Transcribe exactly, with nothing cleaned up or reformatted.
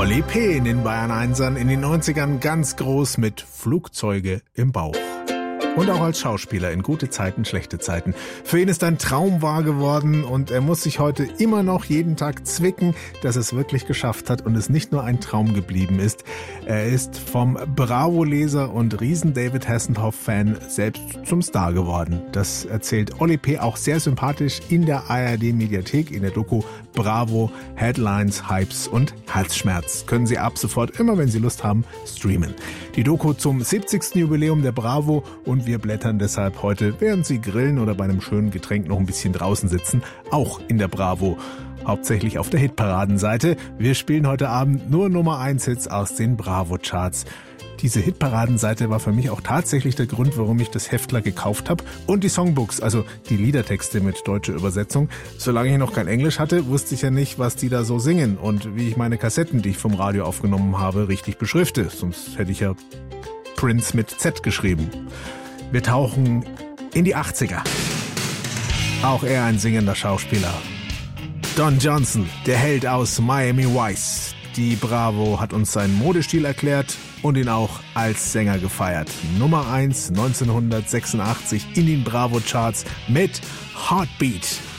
Oli P. in den Bayern Einsern in den neunzigern ganz groß mit Flugzeuge im Bauch. Und auch als Schauspieler in gute Zeiten, schlechte Zeiten. Für ihn ist ein Traum wahr geworden und er muss sich heute immer noch jeden Tag zwicken, dass er es wirklich geschafft hat und es nicht nur ein Traum geblieben ist. Er ist vom Bravo-Leser und Riesen-David Hasselhoff-Fan selbst zum Star geworden. Das erzählt Oli P. auch sehr sympathisch in der A R D-Mediathek in der Doku Bravo, Headlines, Hypes und Halsschmerz. Können Sie ab sofort, immer wenn Sie Lust haben, streamen. Die Doku zum siebzigsten Jubiläum der Bravo und wir blättern deshalb heute, während Sie grillen oder bei einem schönen Getränk noch ein bisschen draußen sitzen, auch in der Bravo. Hauptsächlich auf der Hitparadenseite. Wir spielen heute Abend nur Nummer eins Hits aus den Bravo-Charts. Diese Hitparadenseite war für mich auch tatsächlich der Grund, warum ich das Heftler gekauft habe. Und die Songbooks, also die Liedertexte mit deutscher Übersetzung. Solange ich noch kein Englisch hatte, wusste ich ja nicht, was die da so singen und wie ich meine Kassetten, die ich vom Radio aufgenommen habe, richtig beschrifte. Sonst hätte ich ja Prince mit Z geschrieben. Wir tauchen in die achtziger. Auch er ein singender Schauspieler. Don Johnson, der Held aus Miami Vice. Die Bravo hat uns seinen Modestil erklärt und ihn auch als Sänger gefeiert. Nummer eins neunzehnhundertsechsundachtzig in den Bravo-Charts mit Heartbeat.